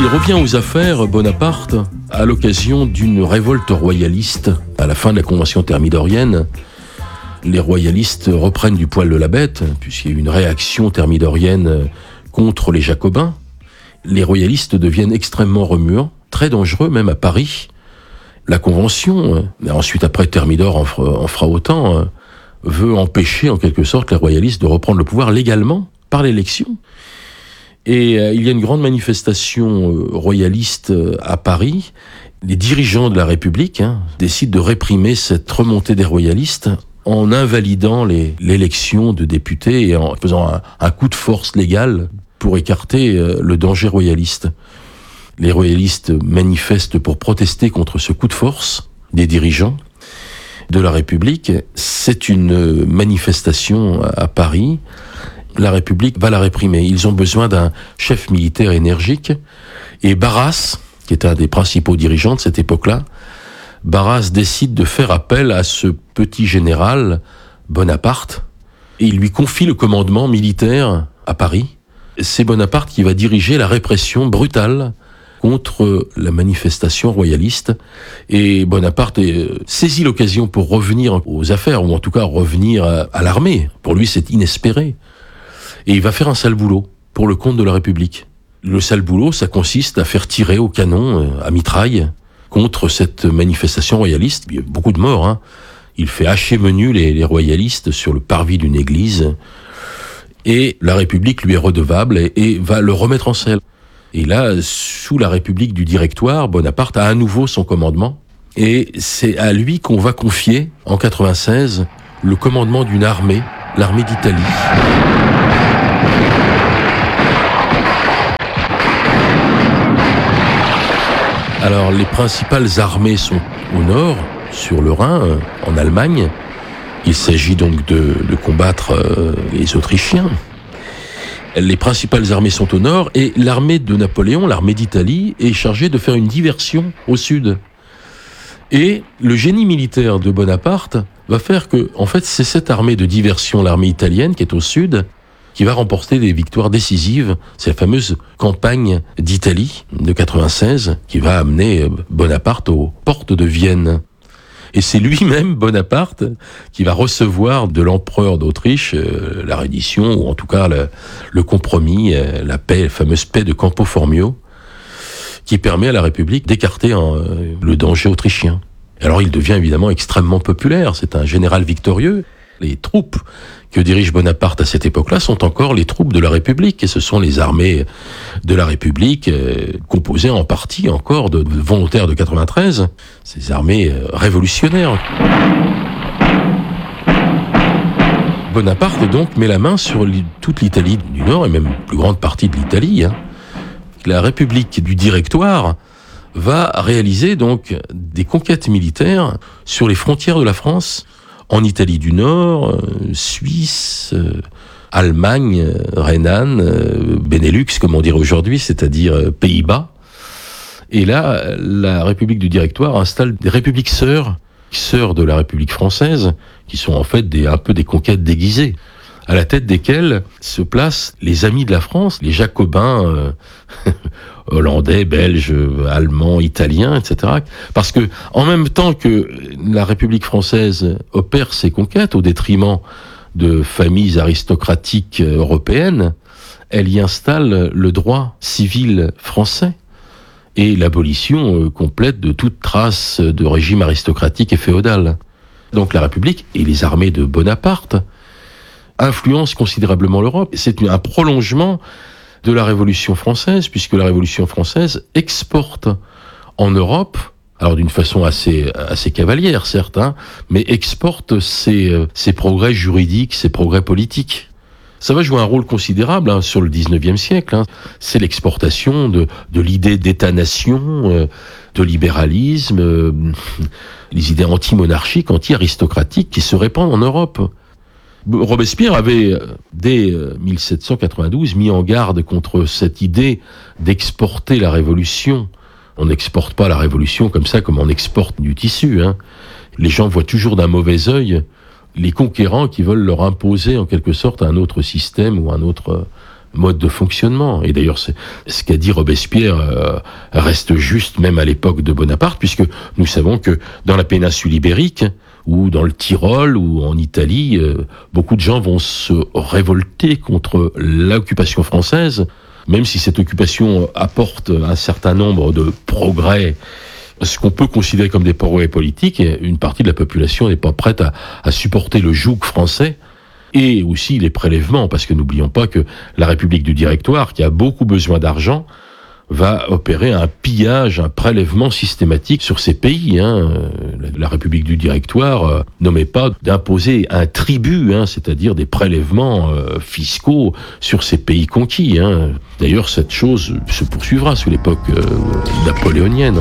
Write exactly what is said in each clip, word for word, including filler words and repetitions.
il revient aux affaires, Bonaparte, à l'occasion d'une révolte royaliste à la fin de la Convention thermidorienne. Les royalistes reprennent du poil de la bête, puisqu'il y a eu une réaction thermidorienne contre les Jacobins. Les royalistes deviennent extrêmement remuants, très dangereux même à Paris. La Convention, mais ensuite après Thermidor en fera, en fera autant, veut empêcher en quelque sorte les royalistes de reprendre le pouvoir légalement par l'élection. Et euh, il y a une grande manifestation euh, royaliste euh, à Paris. Les dirigeants de la République hein, décident de réprimer cette remontée des royalistes en invalidant les, l'élection de députés et en faisant un, un coup de force légal pour écarter euh, le danger royaliste. Les royalistes manifestent pour protester contre ce coup de force des dirigeants de la République. C'est une manifestation à Paris. La République va la réprimer. Ils ont besoin d'un chef militaire énergique. Et Barras, qui est un des principaux dirigeants de cette époque-là, Barras décide de faire appel à ce petit général Bonaparte et il lui confie le commandement militaire à Paris. C'est Bonaparte qui va diriger la répression brutale contre la manifestation royaliste. Et Bonaparte saisit l'occasion pour revenir aux affaires, ou en tout cas revenir à l'armée. Pour lui, c'est inespéré. Et il va faire un sale boulot pour le compte de la République. Le sale boulot, ça consiste à faire tirer au canon, à mitraille, contre cette manifestation royaliste. Il y a beaucoup de morts. Hein. Il fait hacher menu les, les royalistes sur le parvis d'une église. Et la République lui est redevable et, et va le remettre en selle. Et là, sous la République du Directoire, Bonaparte a à nouveau son commandement. Et c'est à lui qu'on va confier, en quatre-vingt-seize, le commandement d'une armée, l'armée d'Italie. Alors, les principales armées sont au nord, sur le Rhin, en Allemagne. Il s'agit donc de, de combattre euh, les Autrichiens. Les principales armées sont au nord et l'armée de Napoléon, l'armée d'Italie, est chargée de faire une diversion au sud. Et le génie militaire de Bonaparte va faire que, en fait, c'est cette armée de diversion, l'armée italienne, qui est au sud, qui va remporter des victoires décisives. C'est la fameuse campagne d'Italie de quatre-vingt-seize qui va amener Bonaparte aux portes de Vienne. Et c'est lui-même, Bonaparte, qui va recevoir de l'empereur d'Autriche euh, la reddition, ou en tout cas le, le compromis, euh, la paix, la fameuse paix de Campo Formio, qui permet à la République d'écarter euh, le danger autrichien. Alors il devient évidemment extrêmement populaire, c'est un général victorieux. Les troupes que dirige Bonaparte à cette époque-là sont encore les troupes de la République, et ce sont les armées de la République, euh, composées en partie encore de, de volontaires de quatre-vingt-treize, ces armées euh, révolutionnaires. Bonaparte donc met la main sur li- toute l'Italie du Nord, et même une plus grande partie de l'Italie. Hein. La République du Directoire va réaliser donc des conquêtes militaires sur les frontières de la France, en Italie du Nord, euh, Suisse, euh, Allemagne, euh, Rhénane, euh, Benelux, comme on dirait aujourd'hui, c'est-à-dire euh, Pays-Bas. Et là, la République du Directoire installe des républiques sœurs, sœurs de la République française, qui sont en fait des, un peu des conquêtes déguisées, à la tête desquelles se placent les amis de la France, les Jacobins euh, hollandais, belges, allemands, italiens, et cetera. Parce que, en même temps que la République française opère ses conquêtes au détriment de familles aristocratiques européennes, elle y installe le droit civil français et l'abolition complète de toute trace de régime aristocratique et féodal. Donc la République et les armées de Bonaparte influencent considérablement l'Europe. C'est un prolongement de la Révolution française, puisque la Révolution française exporte en Europe, alors d'une façon assez assez cavalière certes, hein, mais exporte ses, ses progrès juridiques, ses progrès politiques. Ça va jouer un rôle considérable hein, sur le dix-neuvième siècle. Hein. C'est l'exportation de, de l'idée d'État-nation, euh, de libéralisme, euh, les idées anti-monarchiques, anti-aristocratiques qui se répandent en Europe. Robespierre avait, dès mille sept cent quatre-vingt-douze, mis en garde contre cette idée d'exporter la Révolution. On n'exporte pas la Révolution comme ça, comme on exporte du tissu. Hein. Les gens voient toujours d'un mauvais œil les conquérants qui veulent leur imposer en quelque sorte un autre système ou un autre mode de fonctionnement. Et d'ailleurs, c'est, ce qu'a dit Robespierre euh, reste juste même à l'époque de Bonaparte, puisque nous savons que dans la péninsule ibérique, ou dans le Tyrol, ou en Italie, euh, beaucoup de gens vont se révolter contre l'occupation française, même si cette occupation apporte un certain nombre de progrès, ce qu'on peut considérer comme des progrès politiques, une partie de la population n'est pas prête à, à supporter le joug français, et aussi les prélèvements, parce que n'oublions pas que la République du Directoire, qui a beaucoup besoin d'argent, va opérer un pillage, un prélèvement systématique sur ces pays. Hein. La République du Directoire euh, n'omet pas d'imposer un tribut, hein, c'est-à-dire des prélèvements euh, fiscaux sur ces pays conquis. Hein. D'ailleurs, cette chose se poursuivra sous l'époque euh, napoléonienne.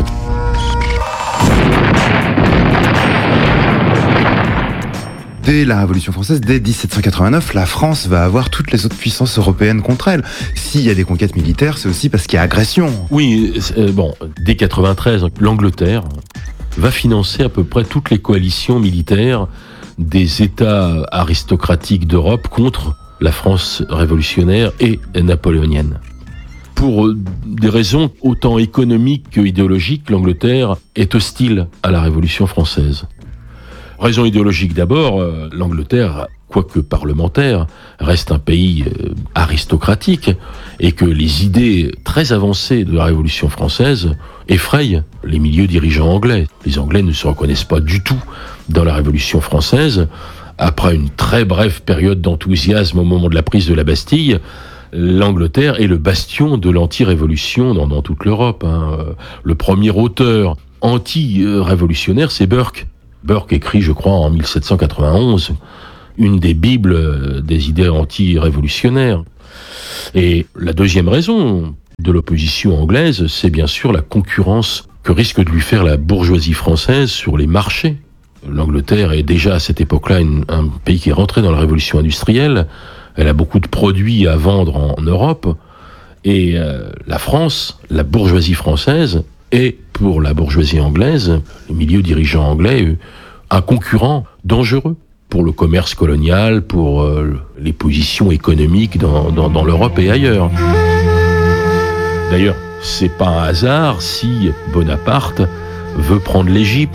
Dès la Révolution française, dès dix-sept cent quatre-vingt-neuf, la France va avoir toutes les autres puissances européennes contre elle. S'il y a des conquêtes militaires, c'est aussi parce qu'il y a agression. Oui, euh, bon, dès quatre-vingt-treize, l'Angleterre va financer à peu près toutes les coalitions militaires des États aristocratiques d'Europe contre la France révolutionnaire et napoléonienne. Pour des raisons autant économiques que idéologiques, l'Angleterre est hostile à la Révolution française. Raison idéologique d'abord, euh, l'Angleterre, quoique parlementaire, reste un pays euh, aristocratique, et que les idées très avancées de la Révolution française effrayent les milieux dirigeants anglais. Les Anglais ne se reconnaissent pas du tout dans la Révolution française. Après une très brève période d'enthousiasme au moment de la prise de la Bastille, l'Angleterre est le bastion de l'anti-révolution dans, dans toute l'Europe. Hein. Le premier auteur anti-révolutionnaire, c'est Burke. Burke écrit, je crois, en mille sept cent quatre-vingt-onze, une des bibles des idées anti-révolutionnaires. Et la deuxième raison de l'opposition anglaise, c'est bien sûr la concurrence que risque de lui faire la bourgeoisie française sur les marchés. L'Angleterre est déjà à cette époque-là une, un pays qui est rentré dans la révolution industrielle. Elle a beaucoup de produits à vendre en, en Europe. Et euh, la France, la bourgeoisie française, est pour la bourgeoisie anglaise, les milieux dirigeants anglais, un concurrent dangereux pour le commerce colonial, pour euh, les positions économiques dans, dans, dans l'Europe et ailleurs. D'ailleurs, c'est pas un hasard si Bonaparte veut prendre l'Égypte.